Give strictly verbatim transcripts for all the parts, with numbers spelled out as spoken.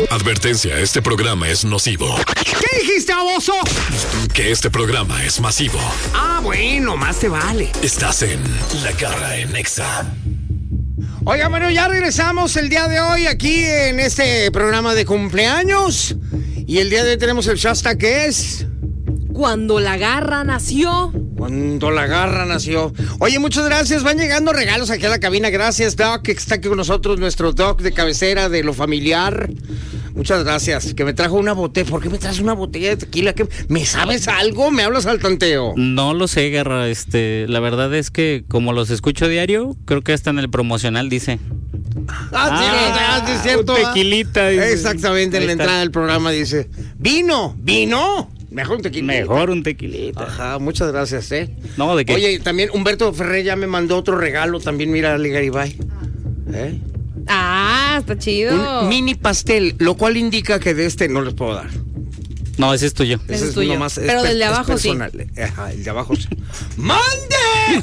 Advertencia, este programa es nocivo. ¿Qué dijiste, baboso? Que este programa es masivo. Ah, bueno, más te vale. Estás en La Garra en Exa. Oiga, bueno, ya regresamos el día de hoy aquí en este programa de cumpleaños. Y el día de hoy tenemos el hashtag que es... Cuando la Garra nació. Cuando la Garra nació. Oye, muchas gracias. Van llegando regalos aquí a la cabina. Gracias, Doc, que está aquí con nosotros, nuestro Doc de cabecera de lo familiar. Muchas gracias. Que me trajo una botella. ¿Por qué me traes una botella de tequila? ¿Qué? ¿Me sabes algo? ¿Me hablas al tanteo? No lo sé, Garra. Este, la verdad es que como los escucho diario, creo que hasta en el promocional dice. Ah, sí, ah, sí, es cierto. Un tequilita. Dice. Exactamente, en la está. entrada del programa dice, vino, vino. Mejor un tequilita. Mejor un tequilita. Ajá, muchas gracias, ¿eh? No, ¿de qué? Oye, también Humberto Ferrer ya me mandó otro regalo, también mira, Ale Garibay. ¿Eh? Ah, está chido. Un mini pastel, lo cual indica que de este no les puedo dar. No, ese es tuyo. Ese es tuyo. Nomás, pero es, del de es abajo sí. Ajá, el de abajo sí. ¡Mande!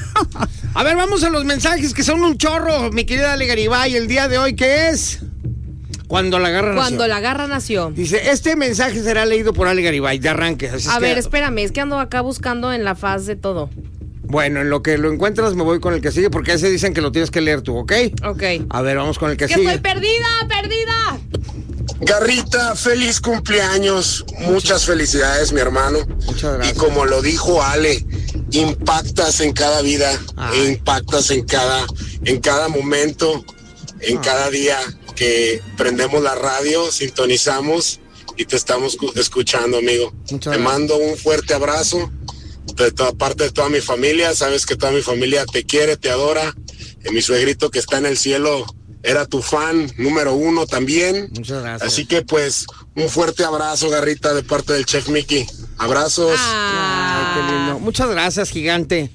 A ver, vamos a los mensajes que son un chorro, mi querida Ale Garibay. El día de hoy, ¿qué es? Cuando la Garra nació. Cuando la Garra nació. Dice, este mensaje será leído por Ale Garibay, de arranque. Así A es ver, que... espérame, es que ando acá buscando en la faz de todo. Bueno, en lo que lo encuentras me voy con el que sigue, porque ese dicen que lo tienes que leer tú, ¿ok? Ok. A ver, vamos con el que ¡Que sigue. estoy perdida, perdida! Garrita, feliz cumpleaños. Muchas felicidades, mi hermano. Muchas gracias. Y como lo dijo Ale, impactas en cada vida, Ay. e impactas en cada, en cada momento, en Ay. cada día que prendemos la radio, sintonizamos y te estamos cu- escuchando, amigo. Muchas te gracias. mando un fuerte abrazo de toda parte de toda mi familia. Sabes que toda mi familia te quiere, te adora. Y mi suegrito que está en el cielo era tu fan número uno también. Muchas gracias. Así que pues un fuerte abrazo, Garrita, de parte del Chef Mickey. Abrazos. Ah, Ay, qué lindo. Muchas gracias, gigante.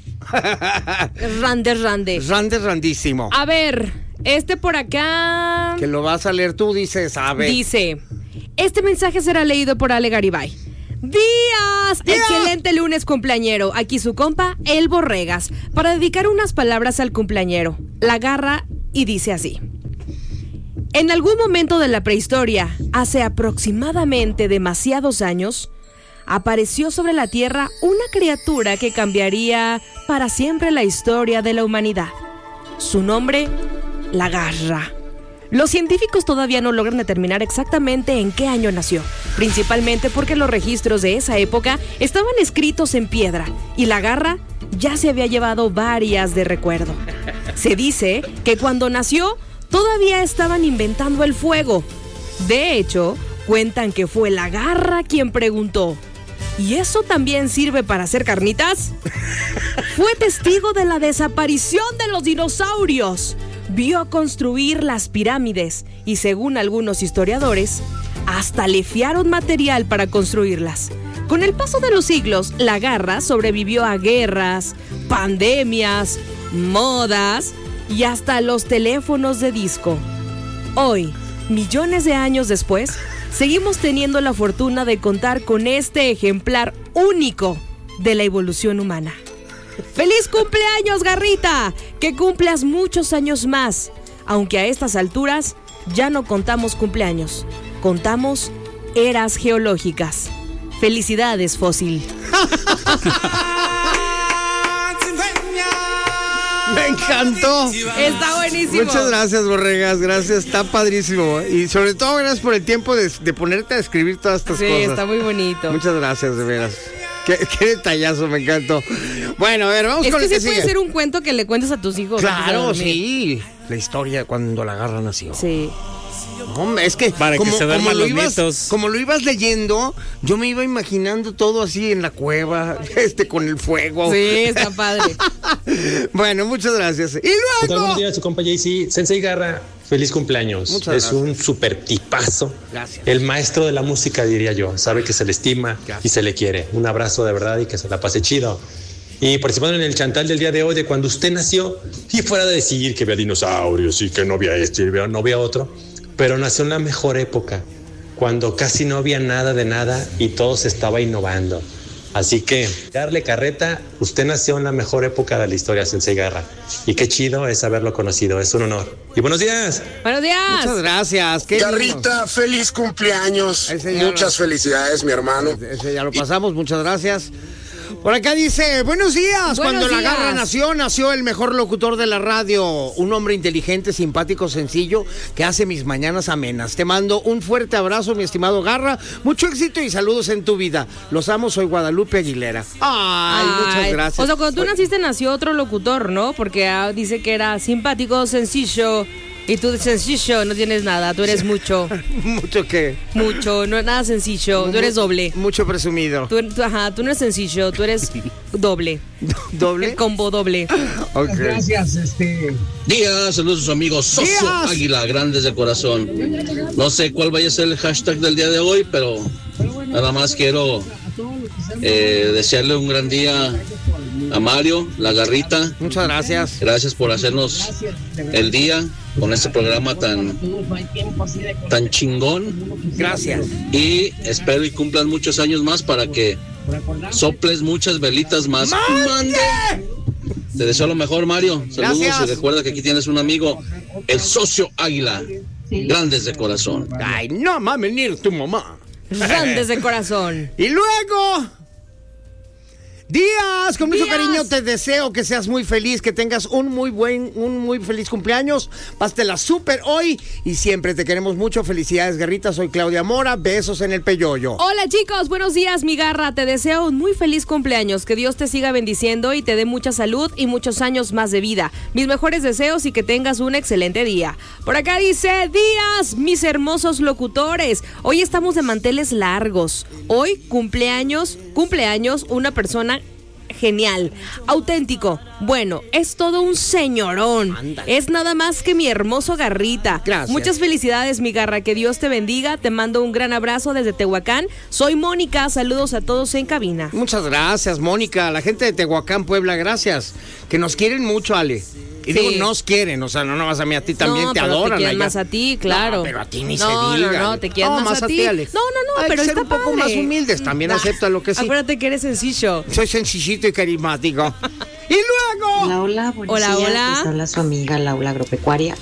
Rande, rande. Rande, randísimo. A ver, este por acá Que lo vas a leer tú, dices, a ver. dice, este mensaje será leído por Ale Garibay. ¡Días! ¡Día! Excelente lunes cumpleañero. Aquí su compa, El Borregas, para dedicar unas palabras al cumpleañero. La Garra, y dice así. En algún momento de la prehistoria, hace aproximadamente demasiados años, apareció sobre la Tierra una criatura que cambiaría para siempre la historia de la humanidad. Su nombre, la Garra. Los científicos todavía no logran determinar exactamente en qué año nació, principalmente porque los registros de esa época estaban escritos en piedra y la Garra ya se había llevado varias de recuerdo. Se dice que cuando nació todavía estaban inventando el fuego. De hecho, cuentan que fue la Garra quien preguntó: ¿y eso también sirve para hacer carnitas? Fue testigo de la desaparición de los dinosaurios. Vio construir las pirámides y, según algunos historiadores, hasta le fiaron material para construirlas. Con el paso de los siglos, la Garra sobrevivió a guerras, pandemias, modas y hasta los teléfonos de disco. Hoy, millones de años después, seguimos teniendo la fortuna de contar con este ejemplar único de la evolución humana. ¡Feliz cumpleaños, Garrita! Que cumplas muchos años más. Aunque a estas alturas ya no contamos cumpleaños, contamos eras geológicas. ¡Felicidades, fósil! Me encantó. Está buenísimo. Muchas gracias, Borregas, gracias, está padrísimo. Y sobre todo gracias por el tiempo de, de ponerte a escribir todas estas Sí, cosas. está muy bonito. Muchas gracias, de veras. Qué, qué detallazo, me encantó. Bueno, a ver, vamos Es con que el que sí puede sigue. ser un cuento que le cuentes a tus hijos. antes de Claro, dormir. sí. La historia de cuando la Garra nació. Sí. Hombre, es que, Para como, que se duerman como lo los ibas, nietos. como lo ibas leyendo, yo me iba imaginando todo así en la cueva, este, con el fuego. Sí, está padre. Bueno, muchas gracias. Y ¿Qué tal? luego. Buenos días, su compa J C. Sensei Garra, feliz cumpleaños. Muchas es gracias. un super tipazo. Gracias. El maestro de la música, diría yo. Sabe que se le estima Gracias. y se le quiere. Un abrazo de verdad y que se la pase chido. Y participando en el chantal del día de hoy, de cuando usted nació, y fuera de decir que había dinosaurios y que no había este y no había otro, pero nació en la mejor época, cuando casi no había nada de nada y todo se estaba innovando. Así que, darle carreta, usted nació en la mejor época de la historia, Sensei Garra. Y qué chido es haberlo conocido, es un honor. Y buenos días. Buenos días. Muchas gracias. Qué Garrita, lindo. feliz cumpleaños. Muchas lo... felicidades, mi hermano. Ese ya lo pasamos, muchas gracias. Por acá dice, buenos días. Buenos Cuando días. la Garra nació, nació el mejor locutor de la radio. Un hombre inteligente, simpático, sencillo, que hace mis mañanas amenas. Te mando un fuerte abrazo, mi estimado Garra. Mucho éxito y saludos en tu vida. Los amo, soy Guadalupe Aguilera. Ay, Ay, muchas gracias. O sea, cuando tú naciste nació otro locutor, ¿no? Porque ah, dice que era simpático, sencillo. Y tú de sencillo no tienes nada, tú eres mucho. ¿Mucho qué? Mucho, no es nada sencillo, tú eres doble. Mucho presumido. Tú, tú- ajá, tú no eres sencillo, tú eres doble. ¿Doble? El combo doble. Ok. Gracias, este. Días, saludos a sus amigos Socio Días. Águila, grandes de corazón. No sé cuál vaya a ser el hashtag del día de hoy, pero nada más quiero eh, desearle un gran día a Mario, la Garrita. Muchas gracias. Gracias por hacernos el día con este programa tan, tan chingón. Gracias. Y espero y cumplan muchos años más para que soples muchas velitas más. ¡Mande! Te deseo lo mejor, Mario. Saludos. Gracias. Y recuerda que aquí tienes un amigo, el Socio Águila. Grandes de corazón. Ay, no mames, ni tu mamá. Grandes de corazón. Y luego, Díaz, con mucho Díaz. cariño te deseo que seas muy feliz, que tengas un muy buen, un muy feliz cumpleaños. Pásatela súper hoy y siempre te queremos mucho. Felicidades, Garrita. Soy Claudia Mora. Besos en el peyoyo. Hola chicos, buenos días, mi Garra. Te deseo un muy feliz cumpleaños. Que Dios te siga bendiciendo y te dé mucha salud y muchos años más de vida. Mis mejores deseos y que tengas un excelente día. Por acá dice, Díaz, mis hermosos locutores. Hoy estamos de manteles largos. Hoy cumpleaños, cumpleaños una persona genial, auténtico, bueno, es todo un señorón. Ándale. Es nada más que mi hermoso Garrita. Gracias. Muchas felicidades, mi Garra, que Dios te bendiga. Te mando un gran abrazo desde Tehuacán. Soy Mónica, saludos a todos en cabina. Muchas gracias, Mónica. La gente de Tehuacán, Puebla, gracias. Que nos quieren mucho, Ale. Y Sí. digo, nos quieren, o sea, no nomás a mí, a ti también no, te pero adoran te quieren allá. más a ti, claro. No, pero a ti ni no, se diga. No, no, te quieren No, más, a ti. Ale. No, no, no, Hay pero que está ser un poco padre. más humildes, también Ah, acepta lo que sí. Acuérdate que eres sencillo. Soy sencillito y carismático. Y luego... Hola, hola, buenos Hola, días. hola. Les habla su amiga Laura Agropecuaria.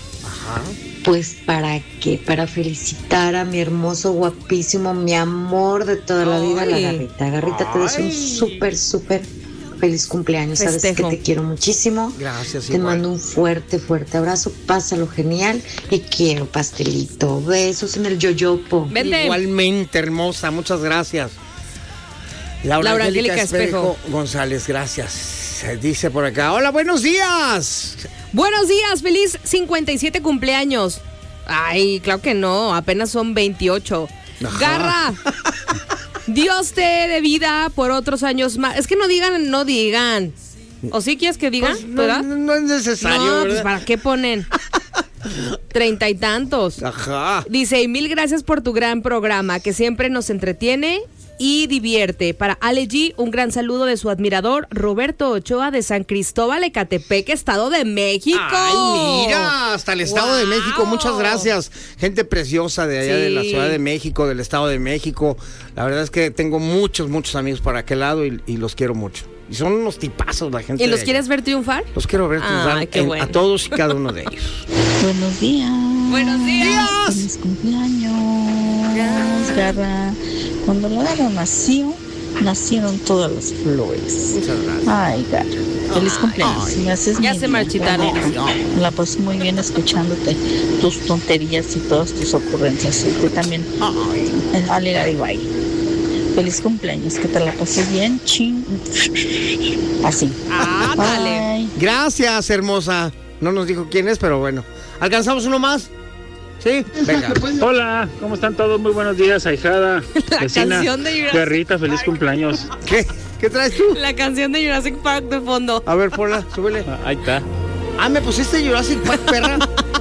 Pues, ¿para qué? Para felicitar a mi hermoso, guapísimo, mi amor de toda la vida, la Ay. Garrita. Garrita, te deseo un Ay. súper, súper feliz cumpleaños. Sabes Festejo. que te quiero muchísimo. Gracias, Te igual. mando un fuerte, fuerte abrazo. Pásalo genial. Y quiero pastelito. Besos en el yoyopo. Vente. Igualmente, hermosa, muchas gracias. Laura, Laura Angélica, Angélica Espejo, Espejo. González, gracias. Dice por acá, hola, buenos días. Buenos días, feliz cincuenta y siete cumpleaños. Ay, claro que no, apenas son veintiocho. Ajá. Garra, Dios te dé vida por otros años más. Es que no digan, no digan. ¿O sí quieres que digan? Pues no, ¿Verdad? no, no es necesario, No, pues ¿verdad? ¿para qué ponen? Treinta y tantos. Ajá. Dice, y mil gracias por tu gran programa, que siempre nos entretiene y divierte. Para Ale G, un gran saludo de su admirador, Roberto Ochoa, de San Cristóbal, Ecatepec, Estado de México. Ay, mira, hasta el Estado de ¡Guau! México, muchas gracias. Gente preciosa de allá Sí. de la Ciudad de México, del Estado de México. La verdad es que tengo muchos, muchos amigos para aquel lado y, y los quiero mucho. Y son unos tipazos la gente. ¿Y los de quieres allá. ver triunfar? Los quiero ver triunfar Ay, qué en- bueno. a todos y cada uno de ellos. Buenos días. Buenos días. Feliz cumpleaños, Garra. Cuando la Garra nació, nacieron todas las flores. Muchas gracias. Ay, Garra. Feliz cumpleaños. ay. Me haces Ya mi se día. marchitaron. Me la paso muy bien escuchándote, tus tonterías y todas tus ocurrencias. Y tú también, Ay, Ale Garibay. Feliz cumpleaños, que te la pases bien, ching. Así. Ah, dale. Bye. gracias, hermosa. No nos dijo quién es, pero bueno. ¿Alcanzamos uno más? ¿Sí? Venga. Hola, ¿cómo están todos? Muy buenos días, ahijada, La vecina, canción de Jurassic- Garrita, feliz cumpleaños. ¿Qué? ¿Qué traes tú? La canción de Jurassic Park de fondo. A ver, ponla, súbele. Ah, ahí está. Ah, ¿me pusiste Jurassic Park, perra?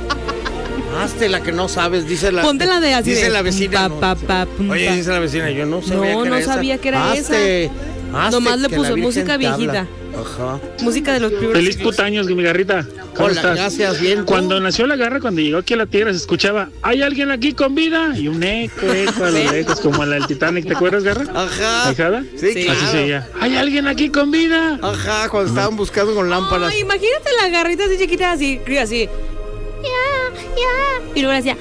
Hazte la que no sabes, dice la... Ponte la de así Dice de la vecina. pa, no. pa, pa, pum, Oye, pa. dice la vecina, yo no sabía No, que era no esa. sabía que era Hazte, hazte Nomás le que puso la Virgen música te habla. viejita. Ajá. Música de los primeros. Feliz putaños, mi garrita. ¿Cómo Hola, estás? gracias, bien. ¿tú? Cuando nació la garra, cuando llegó aquí a la tierra, se escuchaba, ¿hay alguien aquí con vida? Y un eco, eco a lo lejos, como la del Titanic, ¿te acuerdas, garra? Ajá. ¿Ahijada? Sí, Sí. claro. Así se oía, ¿hay alguien aquí con vida? Ajá, cuando estaban buscando con lámparas. Ay, imagínate la garrita así chiquita, así, así. Ya, ya. Y luego le decía,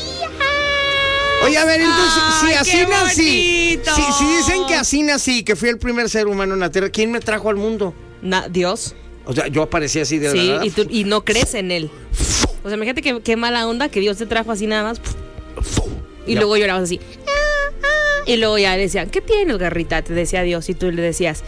Oye, a ver, entonces, Ay, si así qué nací, bonito. si, si dicen que así nací, que fui el primer ser humano en la Tierra, ¿quién me trajo al mundo? Na- Dios. O sea, yo aparecí así de Sí, verdad. y, tú- y no crees en él. O sea, imagínate que, qué mala onda que Dios te trajo así nada más. Y Ya. luego llorabas así. Y luego ya le decían, ¿qué tienes, garrita? Te decía Dios. Y tú le decías,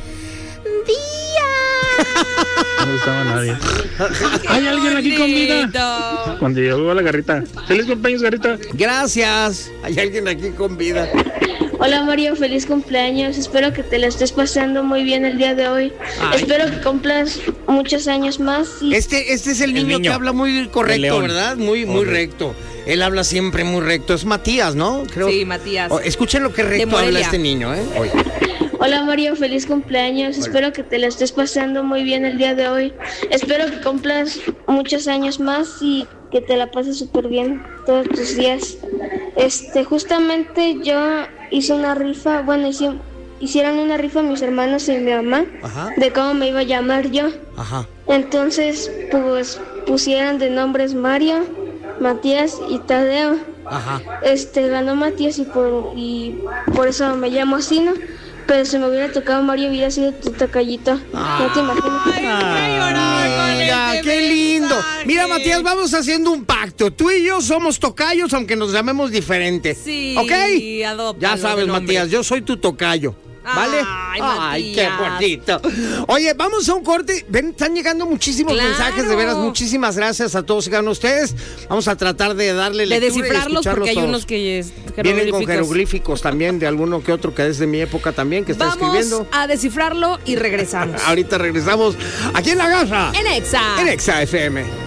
¡Día! No estaba nadie. ¿Hay alguien aquí con vida? Bonito. Cuando llegó la garrita. Feliz cumpleaños, garrita. Gracias. Hay alguien aquí con vida. Hola Mario, feliz cumpleaños. Espero que te la estés pasando muy bien el día de hoy. Ay. Espero que cumplas muchos años más. Y... Este, este es el niño, niño. que habla muy El correcto, león. ¿verdad? Muy, muy recto. Él habla siempre muy recto. Es Matías, ¿no? Creo. Sí, Matías. Oh, escuchen lo que De recto habla Morelia. este niño, ¿eh? Oye. Hola Mario, feliz cumpleaños. Espero que te la estés pasando muy bien el día de hoy. Espero que cumplas muchos años más y que te la pases súper bien todos tus días. Este, justamente yo hice una rifa, bueno, hice- hicieron una rifa mis hermanos y mi mamá Ajá. de cómo me iba a llamar yo. Ajá. Entonces, pues pusieron de nombres Mario, Matías y Tadeo. Ajá. Este, ganó Matías y por, y por eso me llamo así, ¿no? Pero si me hubiera tocado Mario, hubiera sido tu tocallito. No te imaginas. Mira, qué lindo. Mira, Matías, vamos haciendo un pacto. Tú y yo somos tocayos, aunque nos llamemos diferente. Sí, ¿Ok? adóptalo Ya sabes, de nombre. Matías, yo soy tu tocayo. ¿Vale? Ay, qué Matías. bonito. Oye, vamos a un corte. Ven, están llegando muchísimos Claro. mensajes, de veras. Muchísimas gracias a todos y cada uno de ustedes. Vamos a tratar de darle De lectura y descifrarlos escucharlos porque hay todos. unos que es Vienen con jeroglíficos. jeroglíficos también, de alguno que otro que es de mi época también, que está Vamos escribiendo. a descifrarlo y regresamos. Ahorita regresamos aquí en La Garra. En Exa. En Exa F M.